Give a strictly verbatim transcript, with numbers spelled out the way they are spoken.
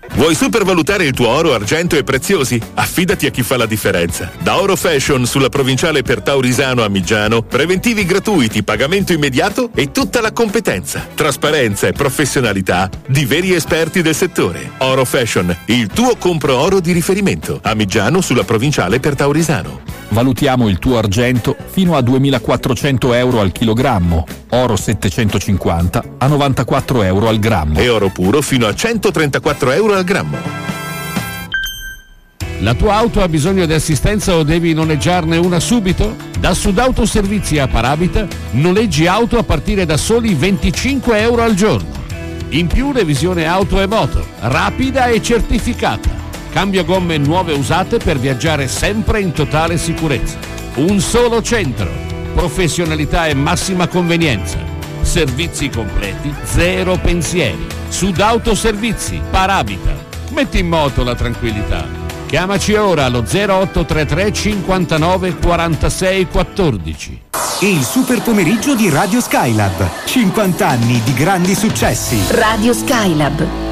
Vuoi supervalutare il tuo oro, argento e preziosi? Affidati a chi fa la differenza. Da Oro Fashion sulla provinciale per Taurisano a Migiano, preventivi gratuiti, pagamento immediato e tutta la competenza, trasparenza e professionalità di veri esperti del settore. Oro Fashion, il tuo compro oro di riferimento. A Migiano sulla provinciale per Taurisano. Valutiamo il tuo argento fino a duemilaquattrocento euro al chilogrammo, oro settecentocinquanta a novantaquattro euro al grammo e oro puro fino a centotrentaquattro euro al grammo. La tua auto ha bisogno di assistenza o devi noleggiarne una subito? Da Sudauto Servizi a Paravita noleggi auto a partire da soli venticinque euro al giorno. In più revisione auto e moto, rapida e certificata. Cambio gomme nuove usate per viaggiare sempre in totale sicurezza. Un solo centro, professionalità e massima convenienza. Servizi completi, zero pensieri. Sudauto Servizi, Paravita. Metti in moto la tranquillità. Chiamaci ora allo zero otto tre tre cinquantanove quarantasei quattordici. Il super pomeriggio di Radio Skylab. cinquanta anni di grandi successi. Radio Skylab.